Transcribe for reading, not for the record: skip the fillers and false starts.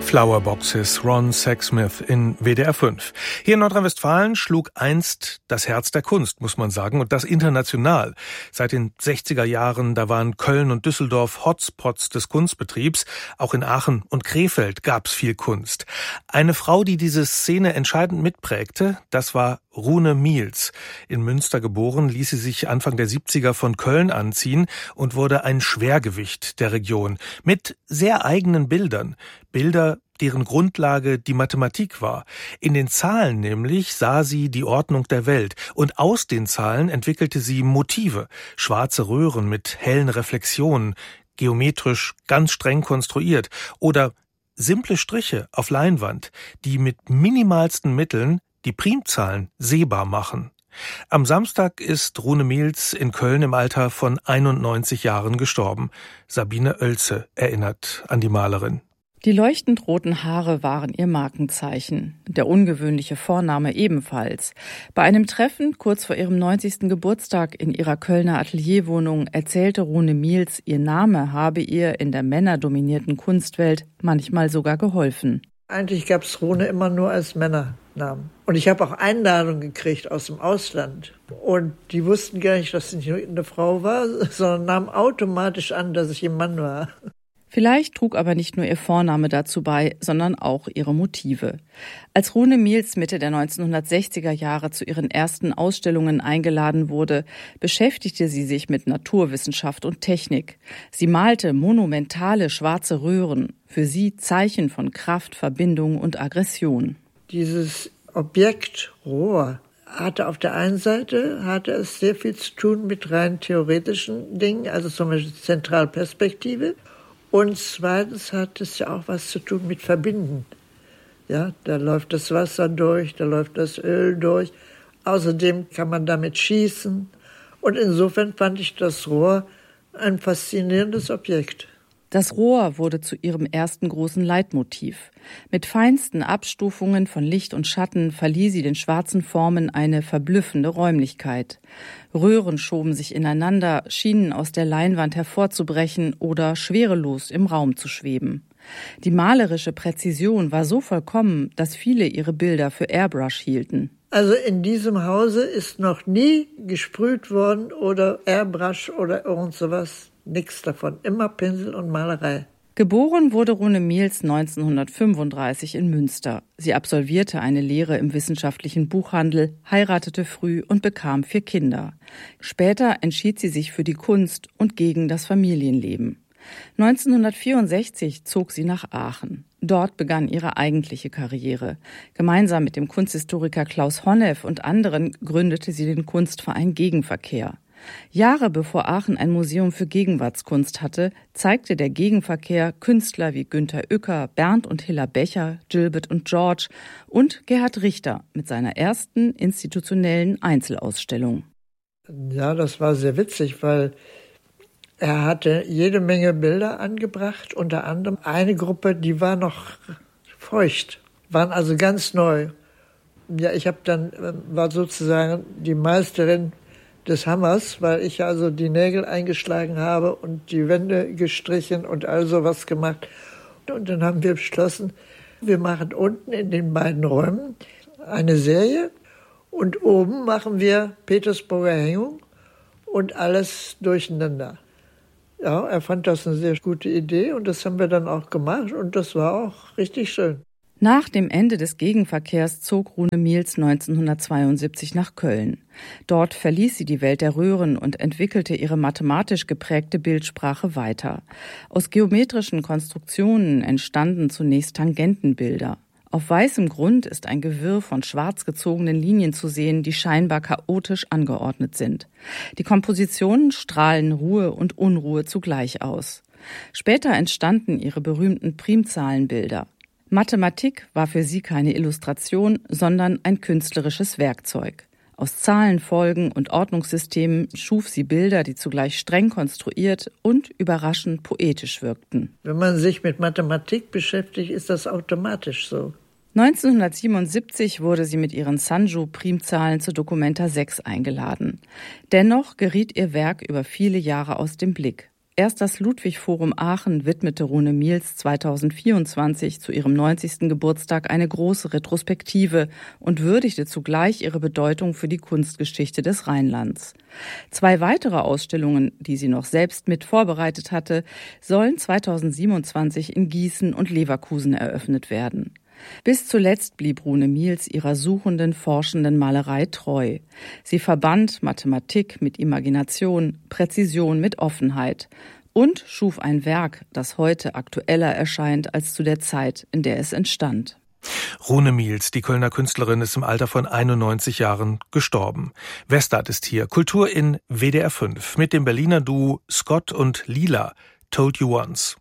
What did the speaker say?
Flower Boxes, Ron Sexsmith in WDR 5. Hier in Nordrhein-Westfalen schlug einst das Herz der Kunst, muss man sagen, und das international. Seit den 60er Jahren, da waren Köln und Düsseldorf Hotspots des Kunstbetriebs. Auch in Aachen und Krefeld gab's viel Kunst. Eine Frau, die diese Szene entscheidend mitprägte, das war Rune Miels. In Münster geboren, ließ sie sich Anfang der 70er von Köln anziehen und wurde ein Schwergewicht der Region. Mit sehr eigenen Bildern. Bilder, deren Grundlage die Mathematik war. In den Zahlen nämlich sah sie die Ordnung der Welt. Und aus den Zahlen entwickelte sie Motive. Schwarze Röhren mit hellen Reflexionen, geometrisch ganz streng konstruiert. Oder simple Striche auf Leinwand, die mit minimalsten Mitteln die Primzahlen sehbar machen. Am Samstag ist Rune Miels in Köln im Alter von 91 Jahren gestorben. Sabine Oelze erinnert an die Malerin. Die leuchtend roten Haare waren ihr Markenzeichen, der ungewöhnliche Vorname ebenfalls. Bei einem Treffen kurz vor ihrem 90. Geburtstag in ihrer Kölner Atelierwohnung erzählte Rune Miels, ihr Name habe ihr in der männerdominierten Kunstwelt manchmal sogar geholfen. Eigentlich gab es Rune immer nur als Männernamen. Und ich habe auch Einladungen gekriegt aus dem Ausland. Und die wussten gar nicht, dass ich nicht eine Frau war, sondern nahmen automatisch an, dass ich ein Mann war. Vielleicht trug aber nicht nur ihr Vorname dazu bei, sondern auch ihre Motive. Als Rune Miels Mitte der 1960er Jahre zu ihren ersten Ausstellungen eingeladen wurde, beschäftigte sie sich mit Naturwissenschaft und Technik. Sie malte monumentale schwarze Röhren, für sie Zeichen von Kraft, Verbindung und Aggression. Dieses Objekt Rohr hatte auf der einen Seite es sehr viel zu tun mit rein theoretischen Dingen, also zum Beispiel Zentralperspektive. Und zweitens hat es ja auch was zu tun mit Verbinden. Ja, da läuft das Wasser durch, da läuft das Öl durch. Außerdem kann man damit schießen. Und insofern fand ich das Rohr ein faszinierendes Objekt. Das Rohr wurde zu ihrem ersten großen Leitmotiv. Mit feinsten Abstufungen von Licht und Schatten verlieh sie den schwarzen Formen eine verblüffende Räumlichkeit. Röhren schoben sich ineinander, schienen aus der Leinwand hervorzubrechen oder schwerelos im Raum zu schweben. Die malerische Präzision war so vollkommen, dass viele ihre Bilder für Airbrush hielten. Also in diesem Hause ist noch nie gesprüht worden oder Airbrush oder irgend sowas. Nichts davon, immer Pinsel und Malerei. Geboren wurde Rune Miels 1935 in Münster. Sie absolvierte eine Lehre im wissenschaftlichen Buchhandel, heiratete früh und bekam 4 Kinder. Später entschied sie sich für die Kunst und gegen das Familienleben. 1964 zog sie nach Aachen. Dort begann ihre eigentliche Karriere. Gemeinsam mit dem Kunsthistoriker Klaus Honneff und anderen gründete sie den Kunstverein Gegenverkehr. Jahre bevor Aachen ein Museum für Gegenwartskunst hatte, zeigte der Gegenverkehr Künstler wie Günter Uecker, Bernd und Hilla Becher, Gilbert und George und Gerhard Richter mit seiner ersten institutionellen Einzelausstellung. Ja, das war sehr witzig, weil er hatte jede Menge Bilder angebracht, unter anderem eine Gruppe, die war noch feucht, waren also ganz neu. Ja, war sozusagen die Meisterin des Hammers, weil ich also die Nägel eingeschlagen habe und die Wände gestrichen und all sowas gemacht. Und dann haben wir beschlossen, wir machen unten in den beiden Räumen eine Serie und oben machen wir Petersburger Hängung und alles durcheinander. Ja, er fand das eine sehr gute Idee und das haben wir dann auch gemacht und das war auch richtig schön. Nach dem Ende des Gegenverkehrs zog Rune Miels 1972 nach Köln. Dort verließ sie die Welt der Röhren und entwickelte ihre mathematisch geprägte Bildsprache weiter. Aus geometrischen Konstruktionen entstanden zunächst Tangentenbilder. Auf weißem Grund ist ein Gewirr von schwarz gezogenen Linien zu sehen, die scheinbar chaotisch angeordnet sind. Die Kompositionen strahlen Ruhe und Unruhe zugleich aus. Später entstanden ihre berühmten Primzahlenbilder. Mathematik war für sie keine Illustration, sondern ein künstlerisches Werkzeug. Aus Zahlenfolgen und Ordnungssystemen schuf sie Bilder, die zugleich streng konstruiert und überraschend poetisch wirkten. Wenn man sich mit Mathematik beschäftigt, ist das automatisch so. 1977 wurde sie mit ihren Sanju-Primzahlen zu Documenta 6 eingeladen. Dennoch geriet ihr Werk über viele Jahre aus dem Blick. Erst das Ludwig-Forum Aachen widmete Rune Miels 2024 zu ihrem 90. Geburtstag eine große Retrospektive und würdigte zugleich ihre Bedeutung für die Kunstgeschichte des Rheinlands. 2 weitere Ausstellungen, die sie noch selbst mit vorbereitet hatte, sollen 2027 in Gießen und Leverkusen eröffnet werden. Bis zuletzt blieb Rune Miels ihrer suchenden, forschenden Malerei treu. Sie verband Mathematik mit Imagination, Präzision mit Offenheit und schuf ein Werk, das heute aktueller erscheint als zu der Zeit, in der es entstand. Rune Miels, die Kölner Künstlerin, ist im Alter von 91 Jahren gestorben. Westart ist hier, Kultur in WDR 5 mit dem Berliner Duo Scott und Lila, Told You Once.